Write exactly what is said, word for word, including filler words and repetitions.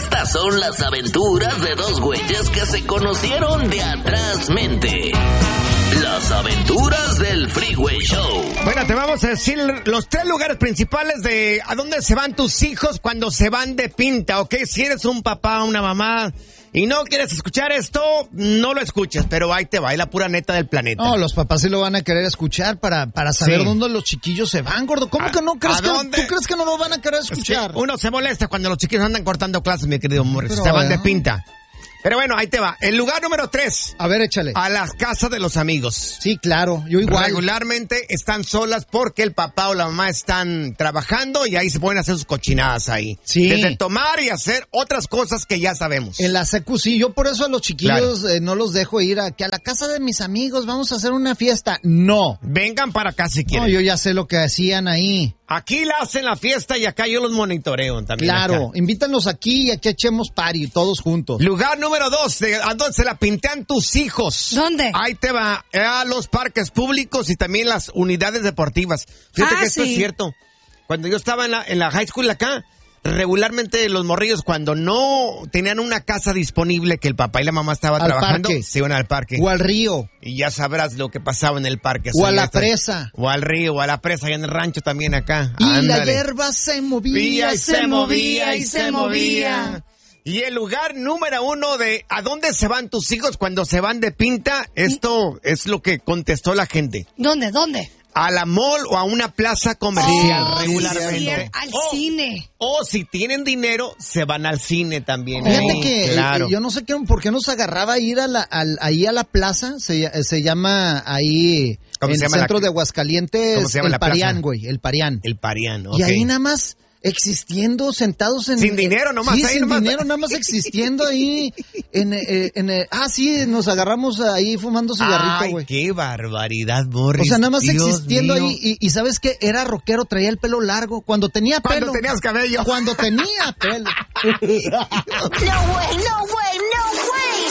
Estas son las aventuras de dos güeyes que se conocieron de atrás mente. Las aventuras del Freeway Show. Bueno, te vamos a decir los tres lugares principales de a dónde se van tus hijos cuando se van de pinta, ¿ok? Si eres un papá o una mamá y no quieres escuchar esto, no lo escuches, pero ahí te va, es la pura neta del planeta. No, los papás sí lo van a querer escuchar para, para saber Sí. dónde los chiquillos se van, gordo. ¿Cómo ¿A- que no crees a que dónde? tú crees que no lo van a querer Es que escuchar? uno se molesta cuando los chiquillos andan cortando clases, mi querido Morris, Pero, se van de ¿eh? pinta. Pero bueno, ahí te va. El lugar número tres, A ver, échale. a las casas de los amigos. Sí, claro, yo igual. Regularmente están solas porque el papá o la mamá están trabajando y ahí se pueden hacer sus cochinadas ahí. Sí. Desde tomar y hacer otras cosas que ya sabemos. En la secu, sí, yo por eso a los chiquillos eh, no los dejo ir a que a la casa de mis amigos vamos a hacer una fiesta. No. Vengan para acá si No, quieren. yo ya sé lo que hacían ahí. Aquí la hacen la fiesta y acá yo los monitoreo también. Claro, acá. invítanos aquí y aquí echemos party todos juntos. Lugar número dos, de, ¿a dónde se la pintean tus hijos? ¿Dónde? Ahí te va, a los parques públicos y también las unidades deportivas. Fíjate Ah, que esto sí. es cierto. Cuando yo estaba en la, en la high school acá, regularmente los morrillos cuando no tenían una casa disponible que el papá y la mamá estaban Al trabajando, parque. se iban al parque. O al río. Y ya sabrás lo que pasaba en el parque. O a Sí, la hasta- presa. O al río, o a la presa, allá en el rancho también acá. Y la Ándale. hierba se movía, y se movía y se movía. Y el lugar número uno de ¿a dónde se van tus hijos cuando se van de pinta? Esto es lo que contestó la gente. ¿Dónde? ¿Dónde? A la mall o a una plaza comercial Oh, regularmente. sí, al O- cine. O si tienen dinero, se van al cine también. Fíjate ahí, que eh, claro. yo no sé qué, por qué nos agarraba a ir a la, al- ahí a la plaza, se, se llama ahí, ¿Cómo en se el llama la- centro de Aguascalientes, ¿Cómo se llama el la plaza? Parián, güey, el Parián. El Parián, ok. Y ahí nada más existiendo, sentados en... Sin dinero nomás, Sí, ahí sin nomás. dinero, nada más existiendo ahí, en, eh, en, eh, ah, sí, nos agarramos ahí fumando cigarrito, Ay, güey. qué barbaridad, Morris. O sea, nada más Dios existiendo mío. ahí, y, y ¿sabes qué? Era rockero, traía el pelo largo, cuando tenía Cuando pelo. tenías cabello. Cuando tenía pelo. No way, no